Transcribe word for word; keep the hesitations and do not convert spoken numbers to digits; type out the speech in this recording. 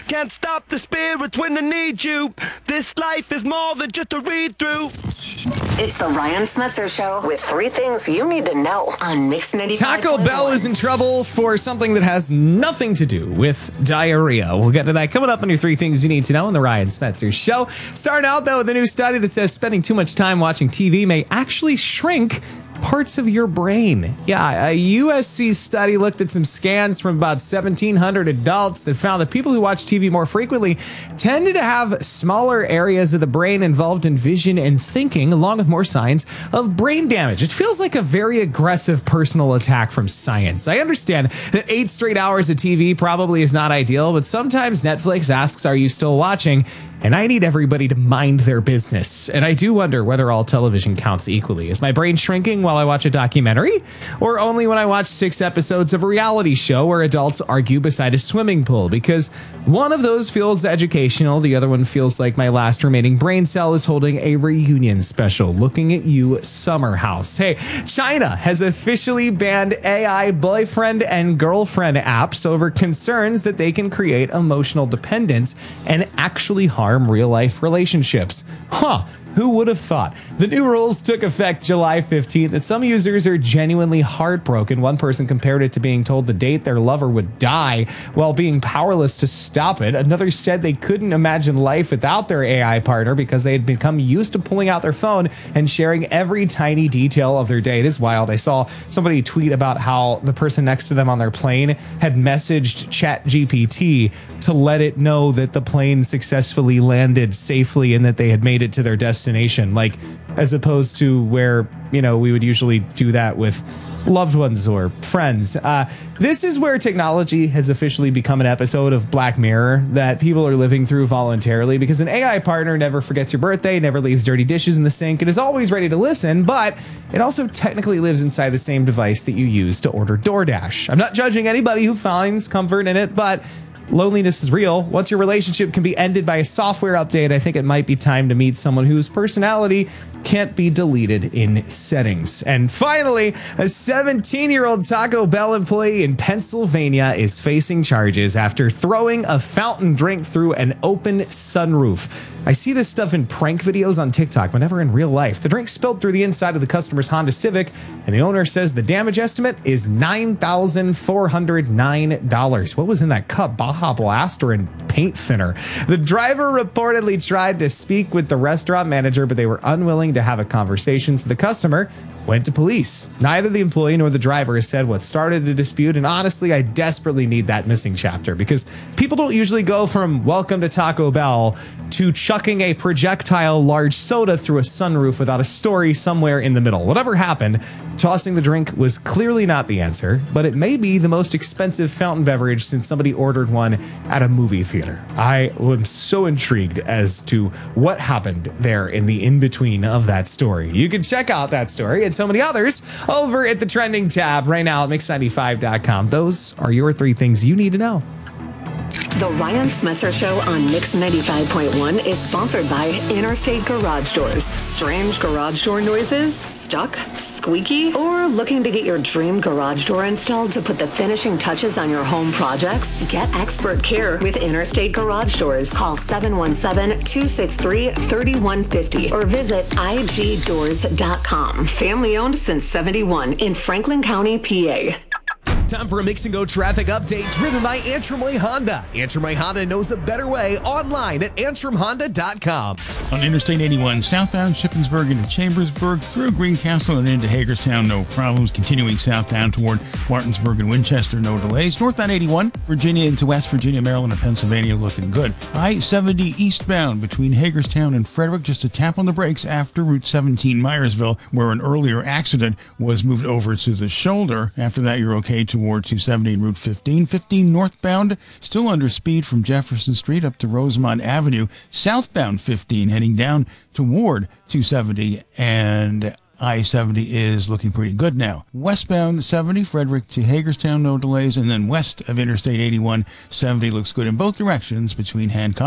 Can't stop the spirits when they need you. This life is more than just a read-through. It's the Ryan Smetzer Show with three things you need to know on Mix ninety-five. Taco Bell is in trouble for something that has nothing to do with diarrhea. We'll get to that coming up on your three things you need to know on the Ryan Smetzer Show. Starting out, though, with a new study that says spending too much time watching T V may actually shrink parts of your brain. Yeah, a U S C study looked at some scans from about seventeen hundred adults that found that people who watch T V more frequently tended to have smaller areas of the brain involved in vision and thinking, along with more signs of brain damage. It feels like a very aggressive personal attack from science. I understand that eight straight hours of T V probably is not ideal, but sometimes Netflix asks, "Are you still watching?" And I need everybody to mind their business. And I do wonder whether all television counts equally. Is my brain shrinking while I watch a documentary? Or only when I watch six episodes of a reality show where adults argue beside a swimming pool? Because one of those feels educational. The other one feels like my last remaining brain cell is holding a reunion special. Looking at you, Summer House. Hey, China has officially banned A I boyfriend and girlfriend apps over concerns that they can create emotional dependence and actually harm real life relationships. Huh. Who would have thought? The new rules took effect July fifteenth, and some users are genuinely heartbroken. One person compared it to being told the date their lover would die while being powerless to stop it. Another said they couldn't imagine life without their A I partner because they had become used to pulling out their phone and sharing every tiny detail of their day. It is wild. I saw somebody tweet about how the person next to them on their plane had messaged ChatGPT to let it know that the plane successfully landed safely and that they had made it to their destination, like as opposed to where, you know, we would usually do that with loved ones or friends. Uh, this is where technology has officially become an episode of Black Mirror that people are living through voluntarily, because an A I partner never forgets your birthday, never leaves dirty dishes in the sink, and is always ready to listen, but it also technically lives inside the same device that you use to order DoorDash. I'm not judging anybody who finds comfort in it, but loneliness is real. Once your relationship can be ended by a software update, I think it might be time to meet someone whose personality can't be deleted in settings. And finally, a seventeen-year-old Taco Bell employee in Pennsylvania is facing charges after throwing a fountain drink through an open sunroof. I see this stuff in prank videos on TikTok, but never in real life. The drink spilled through the inside of the customer's Honda Civic, and the owner says the damage estimate is nine thousand four hundred nine dollars. What was in that cup? Baja Blast or in paint thinner? The driver reportedly tried to speak with the restaurant manager, but they were unwilling to have a conversation, so the customer went to police. Neither the employee nor the driver has said what started the dispute, and honestly, I desperately need that missing chapter, because people don't usually go from welcome to Taco Bell to chucking a projectile large soda through a sunroof without a story somewhere in the middle. Whatever happened, tossing the drink was clearly not the answer, but it may be the most expensive fountain beverage since somebody ordered one at a movie theater. I am so intrigued as to what happened there in the in-between of that story. You can check out that story and so many others over at the trending tab right now at mix ninety-five dot com. Those are your three things you need to know. The Ryan Smetzer Show on Mix ninety-five point one is sponsored by Interstate Garage Doors. Strange garage door noises? Stuck? Squeaky? Or looking to get your dream garage door installed to put the finishing touches on your home projects? Get expert care with Interstate Garage Doors. Call seven one seven, two six three, three one five zero or visit I G doors dot com. Family owned since seventy-one in Franklin County, P A. Time for a Mix and Go traffic update driven by Antrim Way Honda. Antrim Way Honda knows a better way online at antrim honda dot com. On Interstate eighty-one, southbound Shippensburg into Chambersburg through Greencastle and into Hagerstown, no problems. Continuing southbound toward Martinsburg and Winchester, no delays. Northbound eighty-one, Virginia into West Virginia, Maryland, and Pennsylvania looking good. I seventy eastbound between Hagerstown and Frederick, just a tap on the brakes after Route seventeen Myersville, where an earlier accident was moved over to the shoulder. After that, you're okay toward two seventy and Route fifteen. fifteen northbound, still under speed from Jefferson Street up to Rosemont Avenue. Southbound fifteen heading down toward two seventy, and I seventy is looking pretty good now. Westbound seventy, Frederick to Hagerstown, no delays, and then west of Interstate eighty-one, seventy looks good in both directions between Hancock